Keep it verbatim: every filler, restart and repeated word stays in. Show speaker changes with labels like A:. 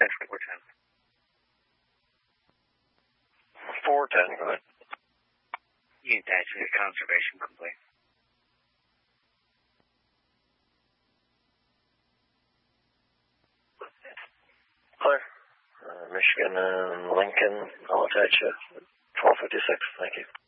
A: Central four ten.
B: four ten, go ahead.
A: Unit dash conservation complete.
B: Clear. Uh, Michigan and Lincoln, I'll attach you. twelve fifty-six, thank you.